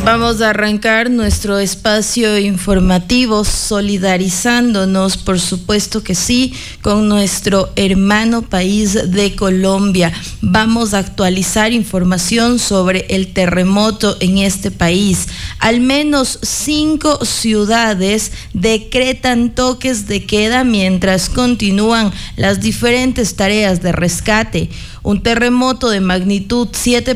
Vamos a arrancar nuestro espacio informativo solidarizándonos, por supuesto que sí, con nuestro hermano país de Colombia. Vamos a actualizar información sobre el terremoto en este país. Al menos 5 ciudades decretan toques de queda mientras continúan las diferentes tareas de rescate. Un terremoto de magnitud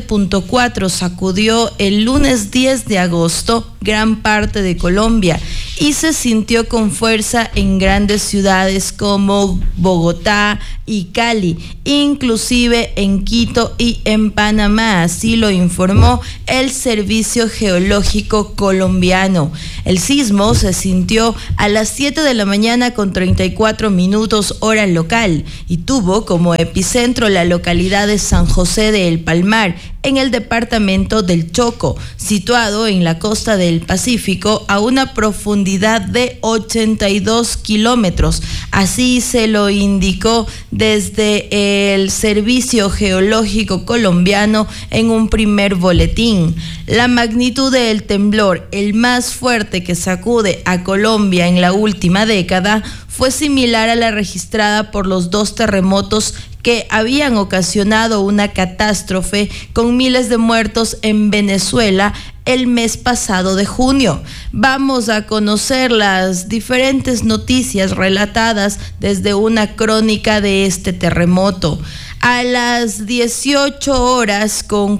7.4 sacudió el lunes 10 de agosto gran parte de Colombia y se sintió con fuerza en grandes ciudades como Bogotá y Cali, inclusive en Quito y en Panamá, así lo informó el Servicio Geológico Colombiano. El sismo se sintió a las 7 de la mañana con 34 minutos hora local y tuvo como epicentro la localidad de San José de El Palmar, en el departamento del Chocó, situado en la costa del Pacífico a una profundidad de 82 kilómetros. Así se lo indicó desde el Servicio Geológico Colombiano en un primer boletín. La magnitud del temblor, el más fuerte que sacude a Colombia en la última década, fue similar a la registrada por los 2 terremotos que habían ocasionado una catástrofe con miles de muertos en Venezuela el mes pasado de junio. Vamos a conocer las diferentes noticias relatadas desde una crónica de este terremoto. A las 18 horas con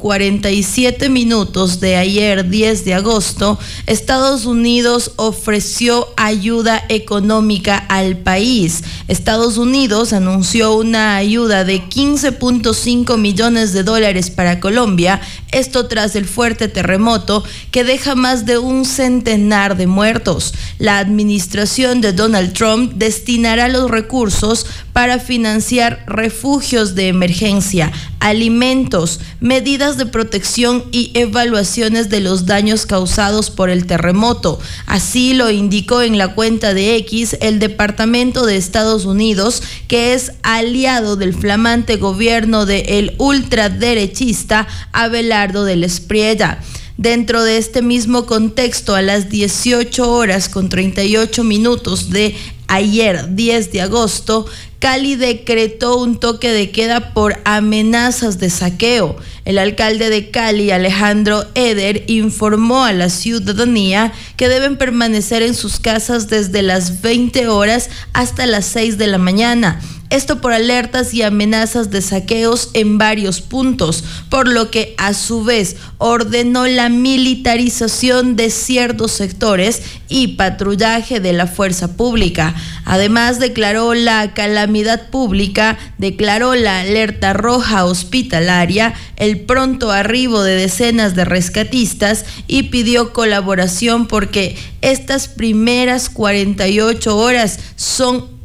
47 minutos de ayer 10 de agosto, Estados Unidos ofreció ayuda económica al país. Estados Unidos anunció una ayuda de $15.5 millones para Colombia, esto tras el fuerte terremoto que deja más de un centenar de muertos. La administración de Donald Trump destinará los recursos para financiar refugios de emergencia, alimentos, medidas de protección y evaluaciones de los daños causados por el terremoto. Así lo indicó en la cuenta de X el Departamento de Estados Unidos, que es aliado del flamante gobierno del ultraderechista Abelardo del Espriella. Dentro de este mismo contexto, a las 18 horas con 38 minutos de ayer, 10 de agosto, Cali decretó un toque de queda por amenazas de saqueo. El alcalde de Cali, Alejandro Eder, informó a la ciudadanía que deben permanecer en sus casas desde las 20 horas hasta las 6 de la mañana. Esto por alertas y amenazas de saqueos en varios puntos, por lo que a su vez ordenó la militarización de ciertos sectores y patrullaje de la fuerza pública. Además, declaró la calamidad pública, declaró la alerta roja hospitalaria, el pronto arribo de decenas de rescatistas y pidió colaboración porque estas primeras 48 horas son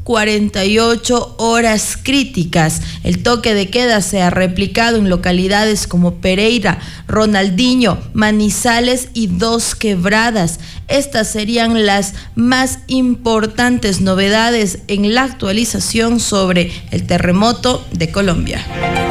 48 horas críticas. El toque de queda se ha replicado en localidades como Pereira, Ronaldinho, Manizales y Dos Quebradas. Estas serían las más importantes novedades en la actualización sobre el terremoto de Colombia.